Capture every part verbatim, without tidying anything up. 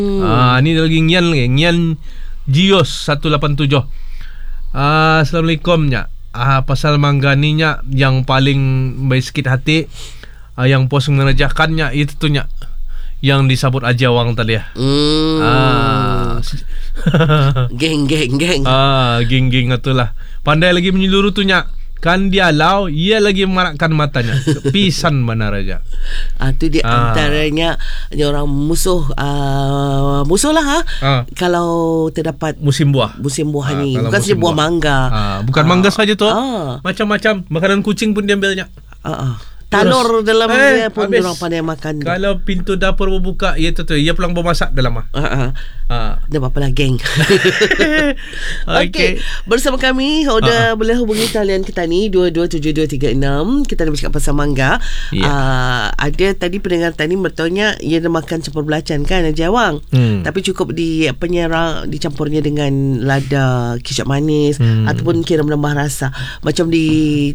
Hmm. Ah, ni lagi Ngian lagi. Ngian Gios satu lapan tujuh. Ah, Assalamualaikum nya. Ah, pasal mangga ni nya yang paling baik sikit hati, ah, yang pos mengerjakannya itu tu nya yang disabut aja wang tadi ya. Hmm. Ah. Geng geng geng. Ah, geng-geng itulah. Pandai lagi menyeluruh tu nya. Kan dia lau, ia lagi memarakkan matanya. Pisan benar aja. Ah, tu dia Ah. antaranya orang musuh uh, musuh lah ha. Ah. Kalau terdapat Musim buah. musim buah Ah, ni, kalau bukan saja musim buah buah. mangga. Ah, bukan Ah. mangga saja tu. Ah. Macam-macam makanan kucing pun diambilnya. Ah, ah. Talur dalam Eh, dia pun habis. orang pandai makan. Kalau pintu dapur berbuka, ia tu tu, ia pulang bermasak dalam ah. Ah, ah. Ah. Dah apa lah geng. Okey, bersama kami Oda Ah. boleh hubungi talian kita ni dua dua tujuh dua tiga enam. Kita nak bercakap pasal mangga. Ya. Uh, ada tadi pendengar tadi bertanya ia dah makan campur belacan kan Haji Awang. Hmm. Tapi cukup di penyerang dicampurnya dengan lada, kicap manis Hmm. ataupun kira menambah rasa. Macam di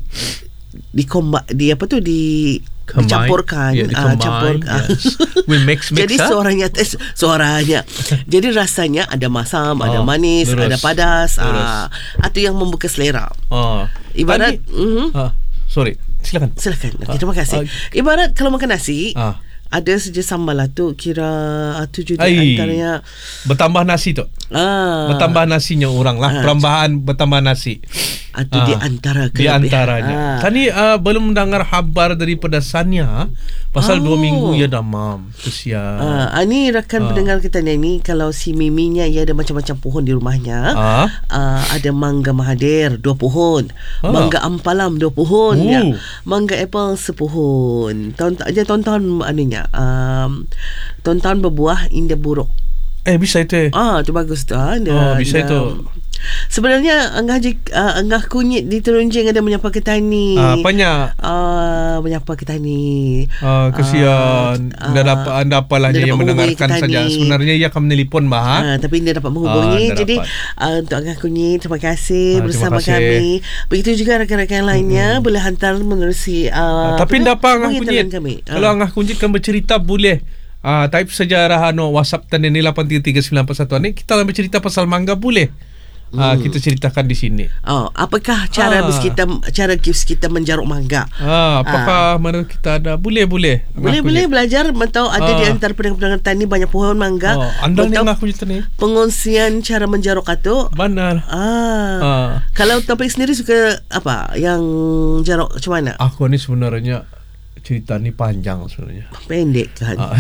di komba di apa tu di Combine. dicampurkan Yeah, ah, combine, campur ah. yes. We'll mix, mix, Jadi ha? suaranya tes suaranya. Jadi rasanya ada masam, ada Oh, manis, lurus. ada padas, Lurus. ah, atau yang membuka selera. Oh. Ibarat Tadi, mhm. ah, sorry, silakan. Silakan. Okay, Ah, terima kasih. ah. Ibarat kalau makan nasi, Ah. ada saja sambal lah tu kira ah, tujuh di Ai. antaranya Bertambah nasi tu. ah, Bertambah nasinya orang lah. Ah. Perambahan bertambah nasi. atau Ah, di antara Di kelebihan. antaranya. Ah. Tadi uh, belum mendengar kabar daripada Sania. Pasal Oh. dua minggu ia damam. Kesian. Ah, ah, ni rakan Ah. pendengar kita ni, kalau si Miminya ia ada macam-macam pohon di rumahnya. Ah. Uh, ada mangga Mahathir dua pohon, Ah. mangga Ampalam dua pohon, Oh. ya. Mangga apple sepohon. Tahun aja tahun-tahun anunya. Um, tahun-tahun berbuah indah buruk. Eh bisa itu. Ah, tu bagus tu. Ah, dia, Oh, bisa dia, itu. Sebenarnya Angah Haji, uh, Angah Kunyit di Terunjing ada menyapa Ketani. Ah, apanya? Uh, menyapa Ketani. Ah, kesian. Ah, Anda dapat anda apalah dia dia yang dapat menghubungi mendengarkan kita saja. ni. Sebenarnya ia akan menelpon bah. Ha, tapi dia dapat menghubungi. Ah, anda Jadi dapat. uh, untuk Angah Kunyit, terima kasih Ah, terima bersama kasih. kami. Begitu juga rakan-rakan lainnya hmm. boleh hantar menerusi uh, Ah, tapi apa tu? dapat Angah Hubungi Kunyit. talian kami. Kalau Ah. Angah Kunyit kan bercerita boleh. Ah, type sejarah ano WhatsApp tanda ni lapan tiga tiga sembilan empat satu ni kita nak bercerita pasal mangga boleh. Ah, Hmm. kita ceritakan di sini. Oh, apakah cara Ah. bis kita cara kips kita menjaruk mangga? Ah, apakah mana kita ada boleh boleh. Boleh boleh belajar tahu ada Ah. di antara pendengar-pendengar tani banyak pohon mangga. Oh, anda ni Tahu Angah Kunyit ni. pengungsian cara menjaruk itu. Benar. Ah. Ah. Kalau topik sendiri suka apa? Yang jaruk macam mana? Aku ni sebenarnya cerita ni panjang sebenarnya. Pendek kan? Ah,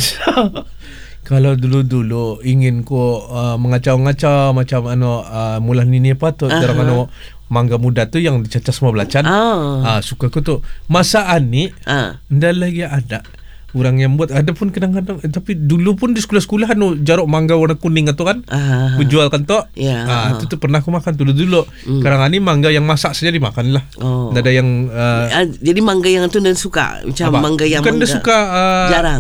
kalau dulu-dulu ingin ko uh, mengacau-ngacau macam ano uh, mula ni ni apa tu Aha. orang ano mangga muda tu yang dicacah semua belacan. Ah. Ah, suka ko tu. Masaan ni Ah. ndak lagi ada orang yang buat, ada pun kadang-kadang eh, tapi dulu pun di sekolah-sekolah anu jaruk mangga warna kuning tu kan. Ah. Menjual kan tu. Ya. Ah, itu tu pernah aku makan dulu-dulu. Hmm. Sekarang ni mangga yang masak saja dimakan lah. Oh. Ndak ada yang uh, Ah, jadi mangga yang tu dan suka macam apa? mangga yang bukan mangga dia suka uh, jarang.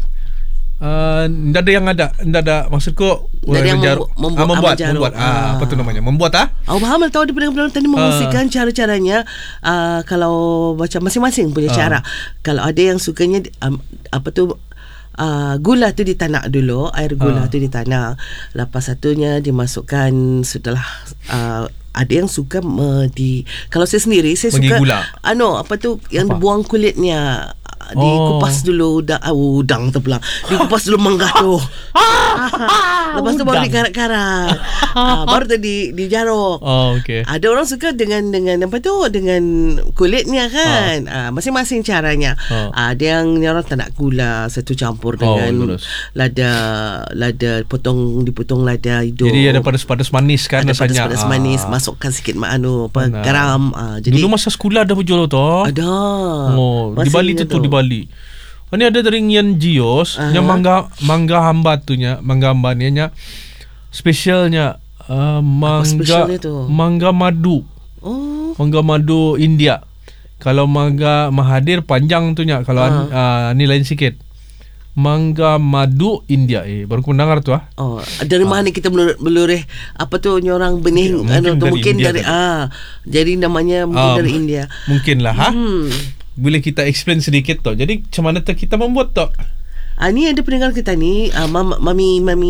Uh, ndak ada yang ada, ndak ada maksudku Ndak ada yang menjar- membu- membuat ah, membuat, amal jaruk. membuat. Ah, Ah. apa tu namanya? Membuat ah? Aku faham tahu di pendengar-pendengar tadi mengungsikan cara-caranya uh, kalau macam masing-masing punya Ah. cara. Kalau ada yang sukanya um, apa tu Uh, gula tu ditanak dulu, air gula Ah. tu ditanak. Lepas satunya dimasukkan setelah uh, ada yang suka uh, di kalau saya sendiri saya Bagi suka gula. ano apa tu yang Apa? dibuang kulitnya, Oh. dikupas dulu udang, uh, udang terbelang. Dikupas dulu mangga tu. Lepas tu baru Udang. dikarat-karat. ah, baru tu di dijaruk. Oh, okey. Ada orang suka dengan dengan apa tu dengan kulitnya kan. Ah, masing-masing caranya. Oh. Ah, ada yang ni orang tak nak gula, satu campur dengan Oh, lurus. lada lada potong dipotong lada hidung. Jadi ada padas-padas manis kan ada rasanya. padas-padas Ah. manis, masukkan sikit mak anu apa Benar. garam. Ah, jadi Dulu masa sekolah ada berjual tu. ada. Oh, di Masih Bali ada tu tu di Bali. Ini ada dari Ngian Gios, Aha. yang mangga mangga hamba tu nya, mangga hamba ni nya spesialnya uh, mangga spesialnya tu? mangga madu. Oh. Mangga madu India. Kalau mangga Mahathir panjang tu nya, kalau Ah. uh, ni lain sikit. Mangga madu India. Eh, baru aku mendengar tu ah. Oh, dari mana kita melurih, melurih apa tu nyorang benih Mungkin anu tu dari mungkin India dari tadi. ah jadi namanya mungkin Ah, dari India. Mungkin lah ha. Hmm. Boleh kita explain sedikit tu. Jadi macam mana tu kita membuat tu? Ah, ni ada pendengar kita ni, ah, mam, mami mami